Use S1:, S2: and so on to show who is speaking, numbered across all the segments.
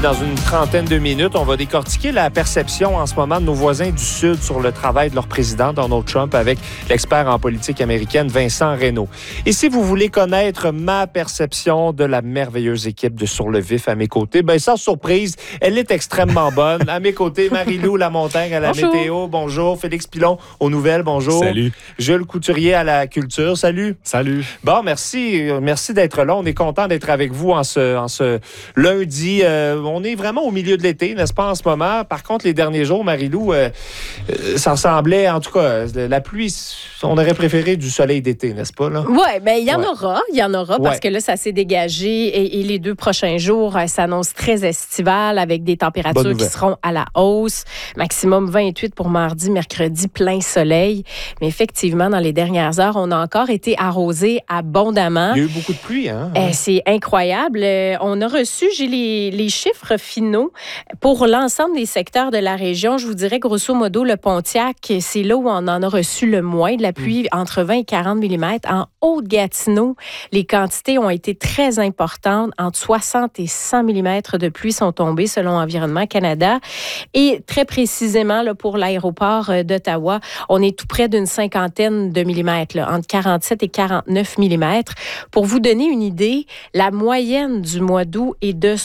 S1: dans une trentaine de minutes, on va décortiquer la perception en ce moment de nos voisins du Sud sur le travail de leur président, Donald Trump, avec l'expert en politique américaine, Vincent Reynaud. Et si vous voulez connaître ma perception de la merveilleuse équipe de Sur le Vif à mes côtés, bien, sans surprise, elle est extrêmement bonne. À mes côtés, Marie-Lou Lamontagne à la
S2: bonjour.
S1: météo. Bonjour. Félix Pilon aux nouvelles. Bonjour.
S3: Salut.
S1: Jules Couturier à la culture. Salut.
S3: Salut.
S1: Bon, merci d'être là. On est content d'être avec vous en ce lundi. On est vraiment au milieu de l'été, n'est-ce pas, en ce moment? Par contre, les derniers jours, Marie-Lou, ça ressemblait, en tout cas, la pluie, on aurait préféré du soleil d'été, n'est-ce pas?
S2: Oui, bien, il y en aura, parce
S1: Ouais.
S2: que là, ça s'est dégagé et les 2 prochains jours s'annoncent très estivales avec des températures qui seront à la hausse. Maximum 28 pour mardi, mercredi, plein soleil. Mais effectivement, dans les dernières heures, on a encore été arrosé abondamment.
S1: Il y a eu beaucoup de pluie, hein?
S2: C'est incroyable. On a reçu, j'ai les chiffres finaux pour l'ensemble des secteurs de la région. Je vous dirais, grosso modo, le Pontiac, c'est là où on en a reçu le moins de la pluie, entre 20 et 40 mm. En Haute-Gatineau, les quantités ont été très importantes. Entre 60 et 100 mm de pluie sont tombées, selon Environnement Canada. Et très précisément, là, pour l'aéroport d'Ottawa, on est tout près d'une 50aine de millimètres, là, entre 47 et 49 mm. Pour vous donner une idée, la moyenne du mois d'août est de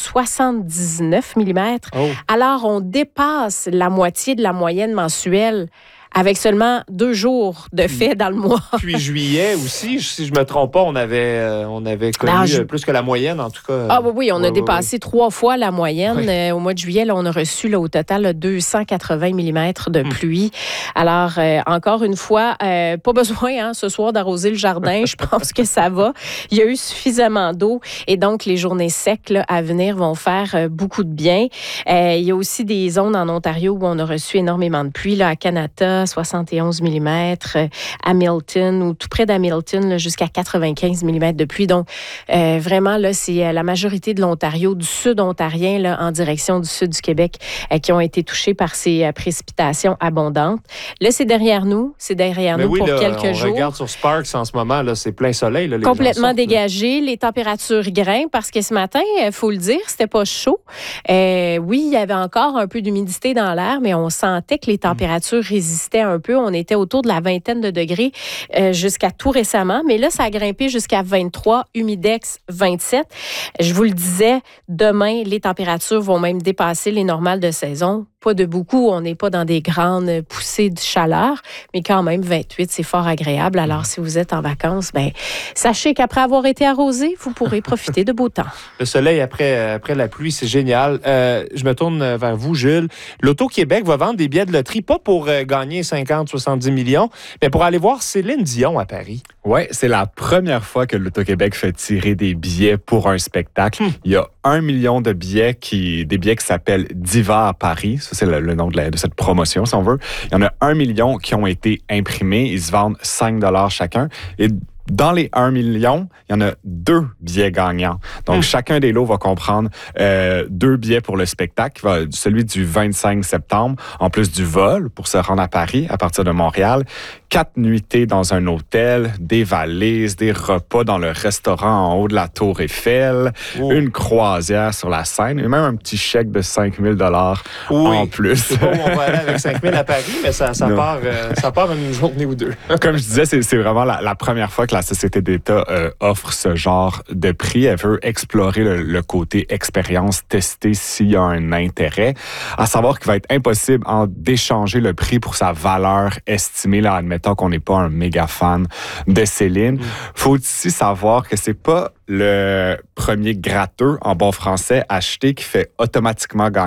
S2: 79 mm.
S1: Oh.
S2: Alors, on dépasse la moitié de la moyenne mensuelle avec seulement 2 jours de fait dans le mois.
S1: Puis juillet aussi, si je me trompe pas, on avait connu plus que la moyenne, en tout cas.
S2: Ah oui, on a dépassé 3 fois la moyenne. Au mois de juillet, là, on a reçu là, au total là, 280 mm de pluie. Alors, encore une fois, pas besoin ce soir d'arroser le jardin. Je pense que ça va. Il y a eu suffisamment d'eau et donc les journées secs là, à venir vont faire beaucoup de bien. Il y a aussi des zones en Ontario où on a reçu énormément de pluie. Là, à Kanata, 71 mm, Hamilton ou tout près d'Hamilton, là, jusqu'à 95 mm de pluie. Donc, vraiment, là, c'est la majorité de l'Ontario, du sud ontarien, là, en direction du sud du Québec, qui ont été touchés par ces précipitations abondantes. Là, c'est derrière nous. C'est derrière nous pour quelques jours.
S1: On regarde sur Sparks en ce moment, là, c'est plein soleil. Là, les
S2: complètement
S1: gens sortent,
S2: dégagé. Les températures grimpent parce que ce matin, il faut le dire, c'était pas chaud. Oui, il y avait encore un peu d'humidité dans l'air, mais on sentait que les températures résistaient un peu. On était autour de la 20aine de degrés jusqu'à tout récemment. Mais là, ça a grimpé jusqu'à 23, humidex 27. Je vous le disais, demain, les températures vont même dépasser les normales de saison. Pas de beaucoup, on n'est pas dans des grandes poussées de chaleur, mais quand même 28, c'est fort agréable. Alors, si vous êtes en vacances, ben, sachez qu'après avoir été arrosé, vous pourrez profiter de beau temps.
S1: Le soleil après la pluie, c'est génial. Je me tourne vers vous, Jules. L'Auto-Québec va vendre des billets de loterie, pas pour gagner 50-70 millions, mais pour aller voir Céline Dion à Paris.
S3: Oui, c'est la première fois que l'Auto-Québec fait tirer des billets pour un spectacle. Il y a 1 million de billets qui s'appellent Diva à Paris. Ça, c'est le nom de cette promotion, si on veut. Il y en a 1 million qui ont été imprimés. Ils se vendent 5 $ chacun. Et dans les 1 million, il y en a 2 billets gagnants. Donc, chacun des lots va comprendre 2 billets pour le spectacle, celui du 25 septembre, en plus du vol pour se rendre à Paris à partir de Montréal. 4 nuitées dans un hôtel, des valises, des repas dans le restaurant en haut de la Tour Eiffel, une croisière sur la Seine et même un petit chèque de 5 000 $ en plus.
S1: Je sais pas où on va aller avec 5 000 à Paris, mais ça part une journée ou 2.
S3: Comme je disais, c'est vraiment la première fois que la Société d'État offre ce genre de prix. Elle veut explorer le côté expérience, tester s'il y a un intérêt. À savoir qu'il va être impossible d'échanger le prix pour sa valeur estimée, là, admettons qu'on n'est pas un méga fan de Céline. Faut aussi savoir que c'est pas le premier gratteux, en bon français, acheté qui fait automatiquement gagner